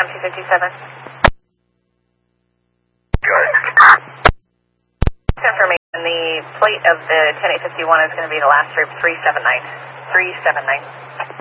AM 257. Information, the plate of the 10851 is going to be the last group 379. 379.